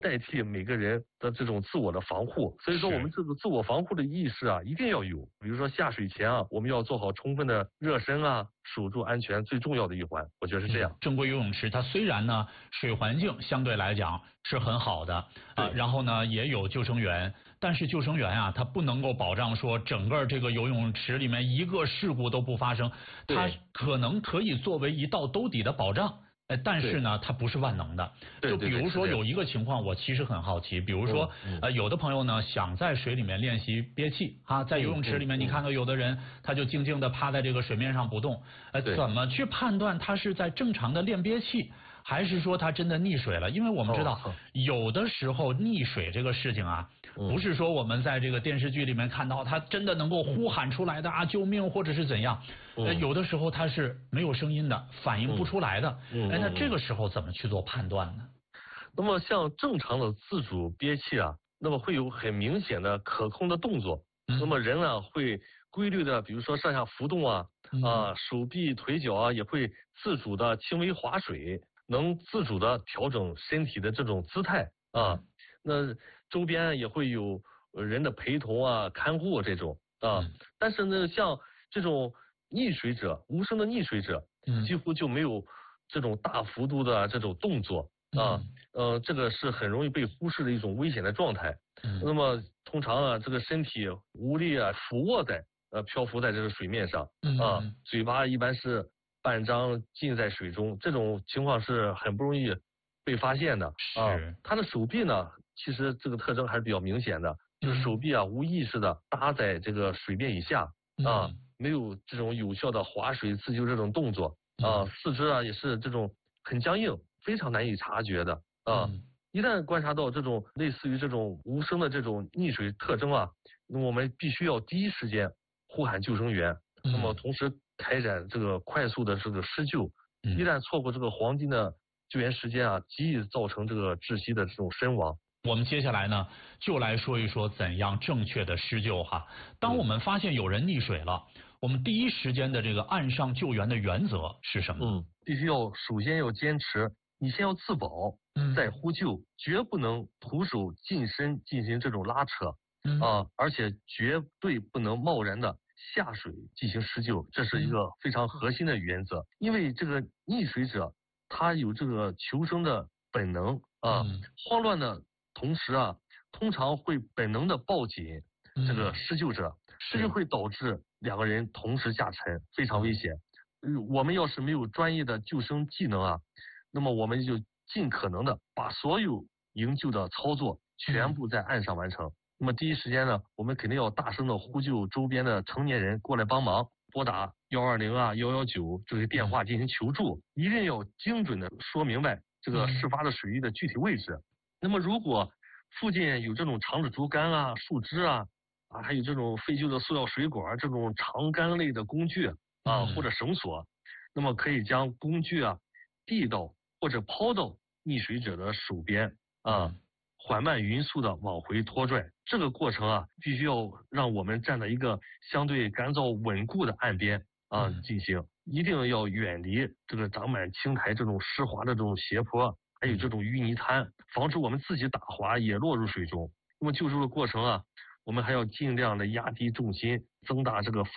代替每个人的这种自我的防护。所以说我们这个自我防护的意识啊，一定要有。比如说下水前啊，我们要做好充分的热身啊，守住安全最重要的一环，我觉得是这样。 正规游泳池它虽然呢水环境相对来讲是很好的然后呢也有救生员，但是救生员啊他不能够保障说整个这个游泳池里面一个事故都不发生，它可能可以作为一道兜底的保障。但是呢，它不是万能的。就比如说有一个情况，我其实很好奇，比如说有的朋友呢想在水里面练习憋气啊，在游泳池里面，你看到有的人他就静静的趴在这个水面上不动，怎么去判断他是在正常的练憋气，还是说他真的溺水了？因为我们知道有的时候溺水这个事情啊，不是说我们在这个电视剧里面看到他真的能够呼喊出来的啊救命或者是怎样，有的时候他是没有声音的，反应不出来的。那这个时候怎么去做判断呢？ 那么像正常的自主憋气啊，那么会有很明显的可控的动作。那么人啊会规律的，比如说上下浮动啊，手臂腿脚啊也会自主的轻微划水，能自主的调整身体的这种姿态啊。那周边也会有人的陪同啊、看护这种啊。但是呢，像这种溺水者、无声的溺水者，几乎就没有这种大幅度的这种动作啊。这个是很容易被忽视的一种危险的状态。那么通常啊，这个身体无力啊，俯卧在漂浮在这个水面上啊，嘴巴一般是半张浸在水中，这种情况是很不容易被发现的啊。他的手臂呢，其实这个特征还是比较明显的，就是手臂啊无意识的搭在这个水面以下啊，没有这种有效的划水自救这种动作啊，四肢啊也是这种很僵硬，非常难以察觉的啊。一旦观察到这种类似于这种无声的这种溺水特征啊，那么我们必须要第一时间呼喊救生员，那么同时开展这个快速的这个施救。一旦错过这个黄金的救援时间啊，极易造成这个窒息的这种身亡。 我们接下来呢，就来说一说怎样正确的施救哈。当我们发现有人溺水了，我们第一时间的这个岸上救援的原则是什么？ 必须要首先要坚持，你先要自保，再呼救，绝不能徒手近身进行这种拉扯而且绝对不能贸然的下水进行施救，这是一个非常核心的原则。因为这个溺水者他有这个求生的本能慌乱的同时啊，通常会本能的抱紧这个施救者，这就会导致两个人同时下沉，非常危险。我们要是没有专业的救生技能啊，那么我们就尽可能的把所有营救的操作全部在岸上完成。那么第一时间呢，我们肯定要大声的呼救周边的成年人过来帮忙，拨打120啊、119这些电话进行求助，一定要精准的说明白这个事发的水域的具体位置。那么如果附近有这种长的竹竿啊、树枝啊，还有这种废旧的塑料水管这种长竿类的工具或者绳索，那么可以将工具递到或者抛到溺水者的手边缓慢匀速的往回拖拽。这个过程必须要让我们站在一个相对干燥稳固的岸边进行，一定要远离这个长满青苔这种湿滑的这种斜坡，还有这种淤泥滩，防止我们自己打滑也落入水中。那么救助的过程我们还要尽量的压低重心，增大这个